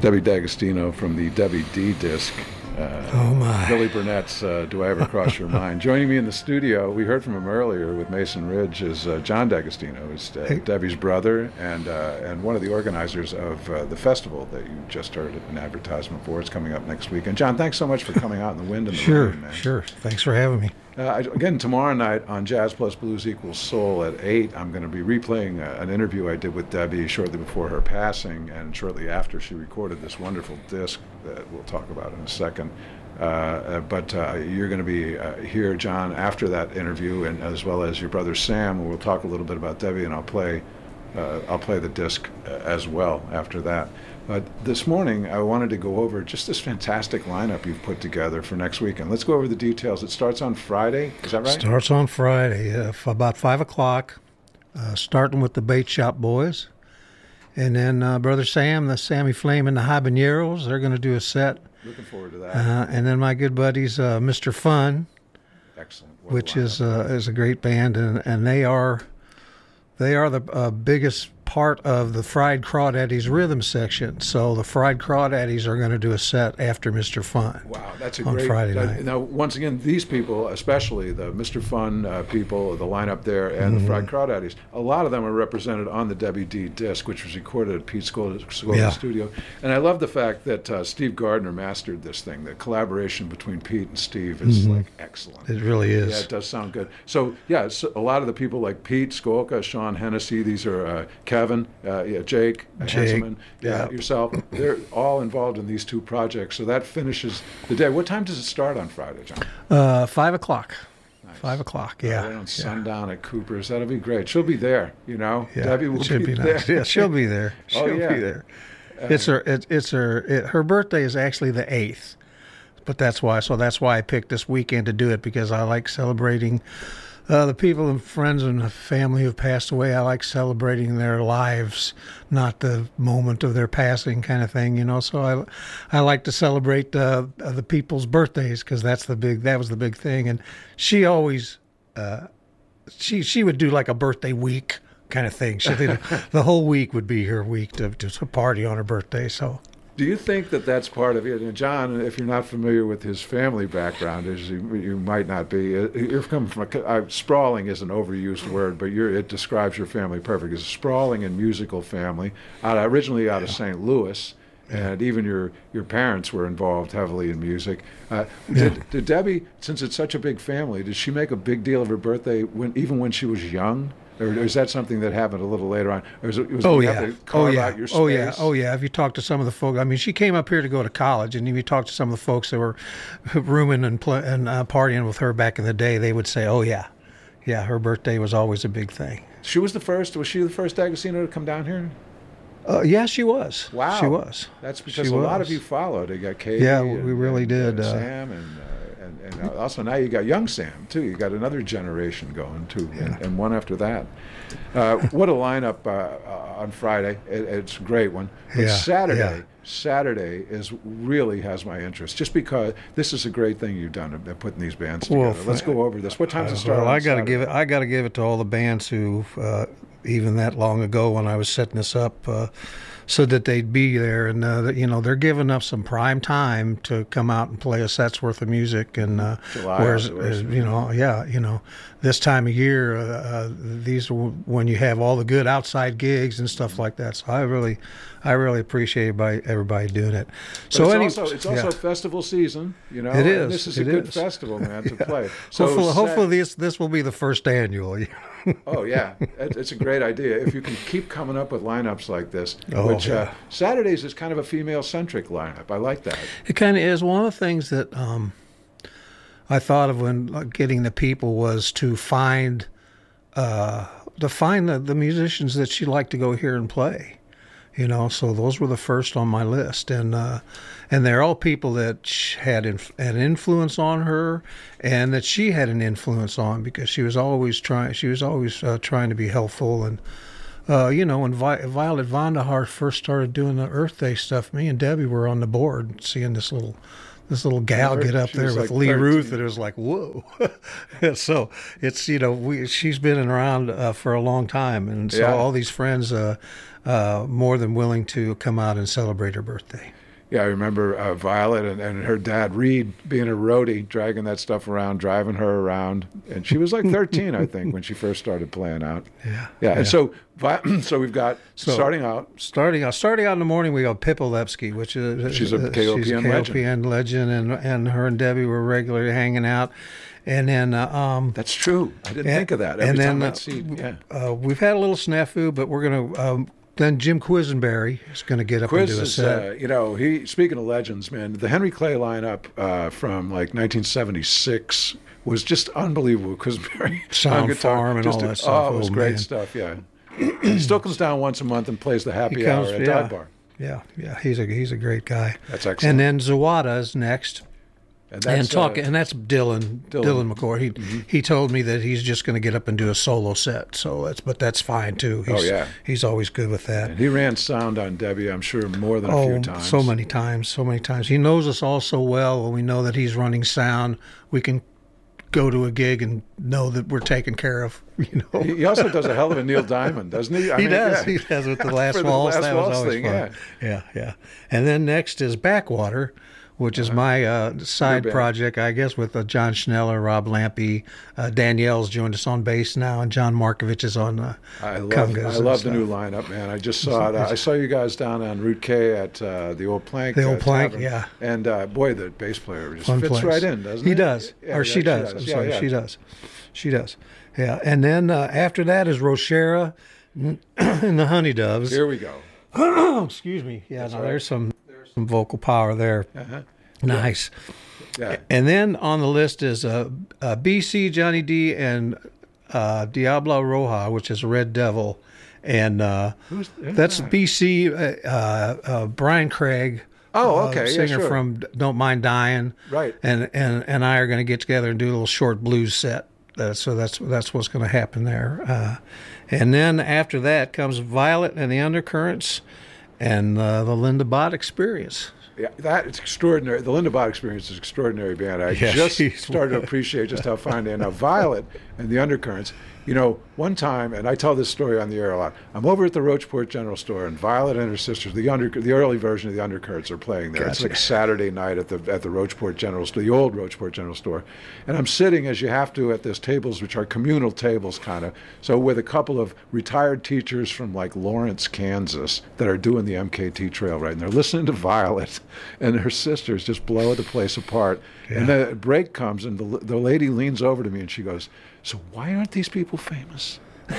Debbie D'Agostino from the Debbie D disc. Oh my. Billy Burnett's Do I Ever Cross Your Mind. Joining me in the studio, we heard from him earlier with Mason Ridge, is John D'Agostino, who's Debbie's brother and one of the organizers of the festival that you just heard an advertisement for. It's coming up next week. And John, thanks so much for coming out in the wind and the rain, man. Sure. Thanks for having me. Again, tomorrow night on Jazz Plus Blues Equals Soul at 8, I'm going to be replaying an interview I did with Debbie shortly before her passing and shortly after she recorded this wonderful disc that we'll talk about in a second. But you're going to be here, John, after that interview, and as well as your brother Sam, and we'll talk a little bit about Debbie, and I'll play the disc as well after that. But this morning, I wanted to go over just this fantastic lineup you've put together for next weekend. Let's go over the details. It starts on Friday. Is that right? Starts on Friday, about 5 o'clock, starting with the Bait Shop Boys. And then Brother Sam, the Sammy Flame and the Habaneros, they're going to do a set. Looking forward to that. And then my good buddies, Mr. Fun. Excellent. Which is a great band, and they are the biggest part of the Fried Crawdaddies rhythm section. So the Fried Crawdaddies are going to do a set after Mr. Fun. Wow, that's a on great Friday night. Now, once again, these people, especially the Mr. Fun people, the lineup there, and the Fried Crawdaddies, a lot of them are represented on the Debbie D disc, which was recorded at Pete Skolda's studio. And I love the fact that Steve Gardner mastered this thing. The collaboration between Pete and Steve is like excellent. It really is. Yeah, it does sound good. So yeah, a lot of the people like Pete Skolka, Sean Hennessy, these are Kevin, Jake, Henselman, yourself. They're all involved in these two projects. So that finishes the day. What time does it start on Friday, John? 5 o'clock. Nice. 5 o'clock, yeah. Right on sundown at Cooper's. That'll be great. She'll be there, you know. Yeah, Debbie will be there. Nice. Yeah, she'll be there. She'll be there. Her birthday is actually the 8th, but that's why I picked this weekend to do it, because I like celebrating the people and friends and family who've passed away. I like celebrating their lives, not the moment of their passing kind of thing, you know. So I like to celebrate the people's birthdays, because that was the big thing. And she always she would do like a birthday week kind of thing. So the whole week would be her week to party on her birthday. So. Do you think that that's part of it? And John, if you're not familiar with his family background, as you might not be, you're coming from sprawling is an overused word, but it describes your family perfectly. It's a sprawling and musical family, originally out of St. Louis, and even your parents were involved heavily in music. Did Debbie, since it's such a big family, did she make a big deal of her birthday even when she was young? Or is that something that happened a little later on? Or have to carve out your space? Oh yeah. If you talk to some of the folks, I mean, she came up here to go to college, and if you talk to some of the folks that were rooming and partying with her back in the day, they would say, "Oh yeah, her birthday was always a big thing." She was the first. Was she the first D'Agostino to come down here? Yeah, she was. Wow, she was. That's because a lot of you followed. You got Katie. Yeah, we really did. Sam and also now you got young Sam too. You got another generation going too, and one after that. What a lineup on Friday! It's a great one. But Saturday really has my interest, just because this is a great thing you've done, putting these bands together. Let's go over this. What time does it start? Well, I got to give it to all the bands who, even that long ago when I was setting this up, so that they'd be there, and they're giving up some prime time to come out and play a set's worth of music. And whereas this time of year, these are when you have all the good outside gigs and stuff like that. So I really appreciate everybody doing it. But so it's also festival season, you know. It is. And this is a good festival, man, to play. So hopefully this will be the first annual. Oh yeah, it's a great idea if you can keep coming up with lineups like this. Saturdays is kind of a female-centric lineup. I like that. It kind of is. One of the things that I thought of when getting the people was to find the musicians that she'd like to go hear and play. You know, so those were the first on my list, and they're all people that had an influence on her, and that she had an influence on, because she was always trying to be helpful. And when Violet Vandehar first started doing the Earth Day stuff, me and Debbie were on the board seeing this little this little gal get up She there was with like Lee 13. Ruth, and it was like, whoa. So it's, she's been around for a long time, and so Yeah. all these friends more than willing to come out and celebrate her birthday. Yeah, I remember Violet and her dad, Reed, being a roadie, dragging that stuff around, driving her around. And she was like 13, I think, when she first started playing out. Yeah. And so we've got, starting out. Starting out in the morning, we got Pip Olepsky, which is She's a KOPN legend, and her and Debbie were regularly hanging out. And then That's true. I didn't think of that. Every time I'd see, we've had a little snafu, but we're going to then Jim Quisenberry is going to get up and do a set. He, speaking of legends, man, the Henry Clay lineup from like 1976 was just unbelievable. Quisenberry Sound on guitar, Farm and all that stuff. Oh, it was great man. stuff. Yeah, he still comes down once a month and plays the happy hour at Dive Bar. Yeah, he's a great guy. That's excellent. And then Zawada is next. And that's Dylan McCord. He told me that he's just going to get up and do a solo set. So that's fine too. He's always good with that. And he ran sound on Debbie, I'm sure, more than a few times. So many times. He knows us all so well. When we know that he's running sound, we can go to a gig and know that we're taken care of. He also does a hell of a Neil Diamond, doesn't he? He does with the Last Waltz. That was always thing, fun. Yeah. And then next is Backwater, which is my side project, I guess, with John Schneller, Rob Lampy. Danielle's joined us on bass now, and John Markovich is on congas. I love the new lineup, man. I just saw it. I saw you guys down on Route K at the Old Plank. The Old Plank, Tavern. yeah. And boy, the bass player just Fun fits place. right in, doesn't he? He does. She does. I'm sorry, she does. She does. Yeah. And then after that is Rochera and the Honey Doves. Here we go. Excuse me. Yeah, That's now right. there's some vocal power there. Nice. Yeah. And then on the list is BC, Johnny D, and Diablo Roja, which is Red Devil. And Who's that's that? BC, Brian Craig. Oh, okay. Singer yeah, sure. from Don't Mind Dying. Right. And I are going to get together and do a little short blues set. So that's what's going to happen there. And then after that comes Violet and the Undercurrents and the Linda Bott Experience. Yeah, it's extraordinary. The Linda Bott Experience is an extraordinary band. I Yeah, just she's started to appreciate just how fine they are. Now, Violet and the Undercurrents, one time, and I tell this story on the air a lot, I'm over at the Rocheport General Store, and Violet and her sisters, the early version of the Undercurrents, are playing there. It's Gotcha. like Saturday night at the Rocheport General Store, the old Rocheport General Store. And I'm sitting, as you have to, at these tables, which are communal tables, kind of, so with a couple of retired teachers from, like, Lawrence, Kansas, that are doing the MKT trail right, and they're listening to Violet, and her sisters just blow the place apart. Yeah. And the break comes, and the lady leans over to me, and she goes, "So why aren't these people famous?"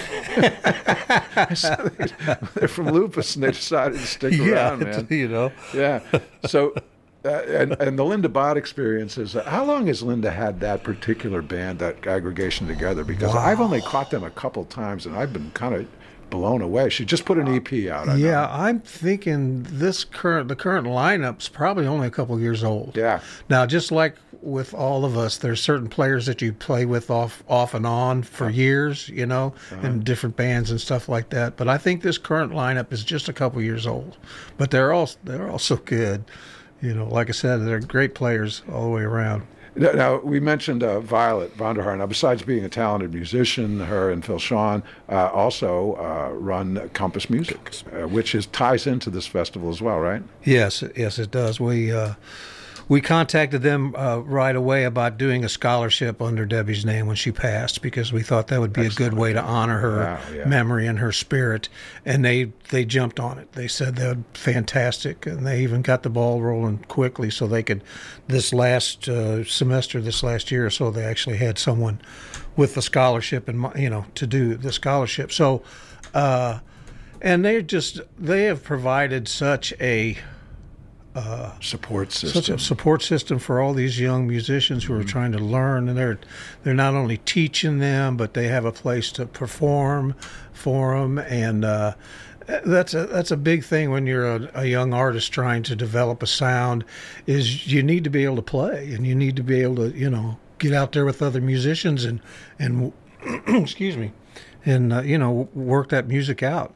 I said, they're from Lupus, and they decided to stick around, man. Yeah. So, and the Linda Bott Experience is, how long has Linda had that particular band, that aggregation together? Because I've only caught them a couple times, and I've been kind of blown away. She just put an EP out. I'm thinking the current lineup's probably only a couple years old. Yeah. Now, just like with all of us, there's certain players that you play with off and on for years, in different bands and stuff like that. But I think this current lineup is just a couple years old. But they're all so good. Like I said, they're great players all the way around. Now, we mentioned Violet Vonderhaar. Now, besides being a talented musician, her and Phil Shawn also run Compass Music, which ties into this festival as well, right? Yes, it does. We contacted them right away about doing a scholarship under Debbie's name when she passed, because we thought that would be a good way to honor her memory and her spirit. And they jumped on it. They said that would be fantastic, and they even got the ball rolling quickly so they could, this last semester, this last year or so, they actually had someone with the scholarship and to do the scholarship. So, and they have provided such a support system. Such a support system for all these young musicians who are trying to learn, and they're not only teaching them, but they have a place to perform for them, and that's a big thing when you're a young artist trying to develop a sound. Is you need to be able to play, and you need to be able to get out there with other musicians and excuse me, and work that music out.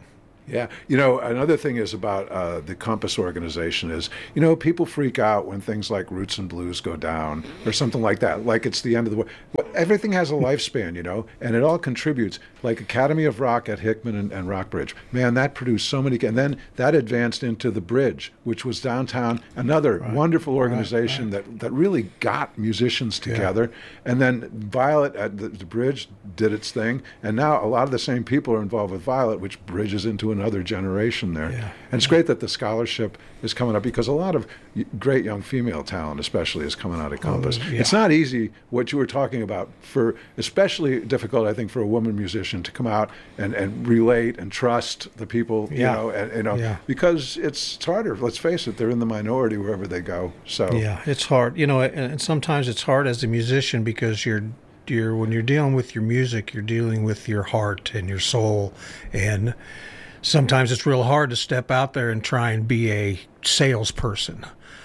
Yeah. Another thing is about the Compass organization is, people freak out when things like Roots and Blues go down or something like that, like it's the end of the world. Well, everything has a lifespan, and it all contributes, like Academy of Rock at Hickman and Rockbridge. Man, that produced so many, and then that advanced into the Bridge, which was downtown, another wonderful organization that really got musicians together. And then Violet at the Bridge did its thing, and now a lot of the same people are involved with Violet, which bridges into another generation there. Yeah. And it's great that the scholarship is coming up, because a lot of great young female talent especially is coming out of Compass. It's not easy, what you were talking about, for especially difficult, I think, for a woman musician to come out and relate and trust the people, because it's harder. Let's face it, they're in the minority wherever they go. So yeah, it's hard, and sometimes it's hard as a musician, because when you're dealing with your music, you're dealing with your heart and your soul, and sometimes it's real hard to step out there and try and be a salesperson,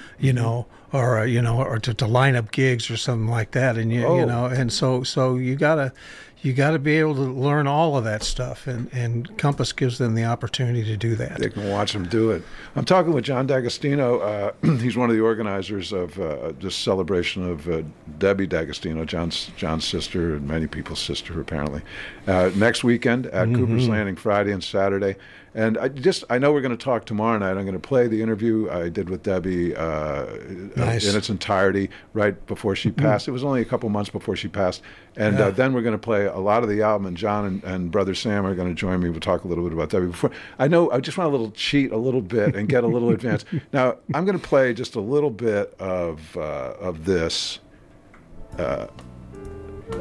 or to line up gigs or something like that, and and so you gotta be able to learn all of that stuff, and Compass gives them the opportunity to do that. They can watch them do it. I'm talking with John D'Agostino. He's one of the organizers of this celebration of Debbie D'Agostino, John's sister, and many people's sister, apparently. Next weekend at Cooper's Landing, Friday and Saturday. And I know we're going to talk tomorrow night. I'm going to play the interview I did with Debbie Nice. in its entirety right before she passed. It was only a couple months before she passed. And then we're going to play a lot of the album, and John and Brother Sam are going to join me. We'll talk a little bit about Debbie. I just want to cheat a little bit and get a little advanced. Now, I'm going to play just a little bit of this.